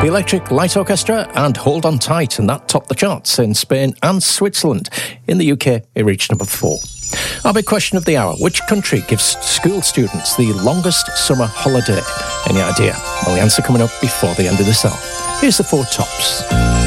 The Electric Light Orchestra and Hold On Tight, and that topped the charts in Spain and Switzerland. In the UK, it reached number 4. Our big question of the hour: which country gives school students the longest summer holiday? Any idea? Well, the answer coming up before the end of this hour. Here's the 4 tops.